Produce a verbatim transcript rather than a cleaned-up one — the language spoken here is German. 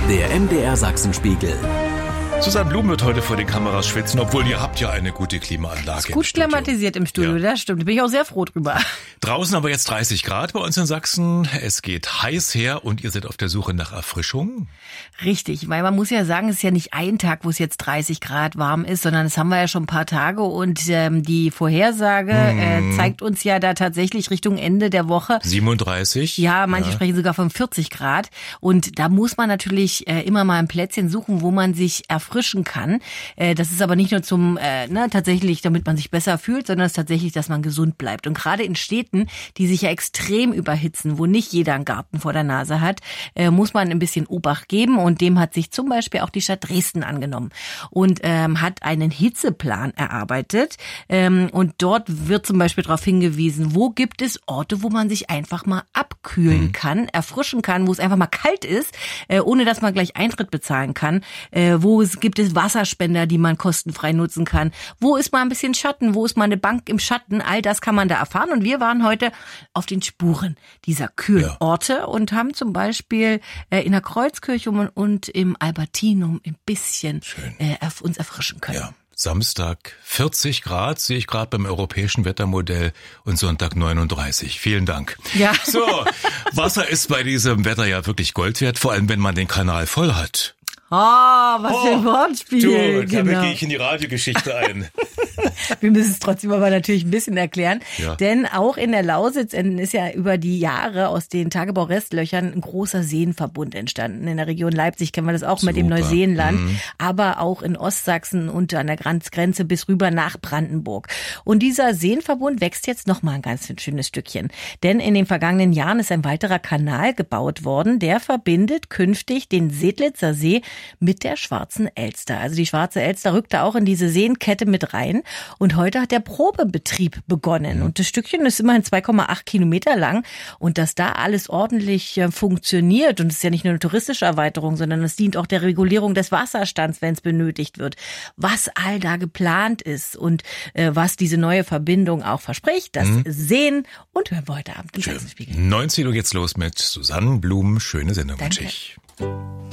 Der M D R Sachsenspiegel. Susanne Blum wird heute vor den Kameras schwitzen, obwohl ihr habt ja eine gute Klimaanlage. Ist gut klimatisiert im Studio, ja. Das stimmt. Da bin ich auch sehr froh drüber. Draußen aber jetzt dreißig Grad bei uns in Sachsen. Es geht heiß her und ihr seid auf der Suche nach Erfrischung. Richtig, weil man muss ja sagen, es ist ja nicht ein Tag, wo es jetzt dreißig Grad warm ist, sondern das haben wir ja schon ein paar Tage und ähm, die Vorhersage hm. äh, zeigt uns ja da tatsächlich Richtung Ende der Woche. siebenunddreißig? Ja, manche ja. sprechen sogar von vierzig Grad und da muss man natürlich äh, immer mal ein Plätzchen suchen, wo man sich erfrischen kann. Äh, das ist aber nicht nur zum, äh, ne, tatsächlich, damit man sich besser fühlt, sondern es ist tatsächlich, dass man gesund bleibt. Und gerade in Städten, die sich ja extrem überhitzen, wo nicht jeder einen Garten vor der Nase hat, äh, muss man ein bisschen Obacht geben. Und dem hat sich zum Beispiel auch die Stadt Dresden angenommen und ähm, hat einen Hitzeplan erarbeitet. Ähm, und dort wird zum Beispiel darauf hingewiesen, wo gibt es Orte, wo man sich einfach mal abkühlen mhm. kann, erfrischen kann, wo es einfach mal kalt ist, äh, ohne dass man gleich Eintritt bezahlen kann. Äh, wo es gibt es Wasserspender, die man kostenfrei nutzen kann. Wo ist mal ein bisschen Schatten? Wo ist mal eine Bank im Schatten? All das kann man da erfahren. Und wir waren heute auf den Spuren dieser kühlen ja. Orte und haben zum Beispiel äh, in der Kreuzkirche und im Albertinum ein bisschen äh, uns erfrischen können. Ja. Samstag vierzig Grad, sehe ich gerade beim europäischen Wettermodell, und Sonntag neununddreißig. Vielen Dank. Ja. So, Wasser ist bei diesem Wetter ja wirklich Gold wert, vor allem wenn man den Kanal voll hat. Ah, oh, was für ein Wortspiel. Du, genau. damit gehe ich in die Radiogeschichte ein. Wir müssen es trotzdem aber natürlich ein bisschen erklären, ja. denn auch in der Lausitz ist ja über die Jahre aus den Tagebaurestlöchern ein großer Seenverbund entstanden. In der Region Leipzig kennen wir das auch Super. mit dem Neuseenland, mhm. aber auch in Ostsachsen und an der Grenze bis rüber nach Brandenburg. Und dieser Seenverbund wächst jetzt noch mal ein ganz schönes Stückchen, denn in den vergangenen Jahren ist ein weiterer Kanal gebaut worden, der verbindet künftig den Sedlitzer See mit der Schwarzen Elster. Also die Schwarze Elster rückt da auch in diese Seenkette mit rein. Und heute hat der Probebetrieb begonnen. Und das Stückchen ist immerhin zwei Komma acht Kilometer lang. Und dass da alles ordentlich äh, funktioniert, und es ist ja nicht nur eine touristische Erweiterung, sondern es dient auch der Regulierung des Wasserstands, wenn es benötigt wird. Was all da geplant ist und äh, was diese neue Verbindung auch verspricht, das mhm. sehen und hören wir heute Abend im Sachsenspiegel. neunzehn Uhr geht's los mit Susanne Blum. Schöne Sendung wünsche ich.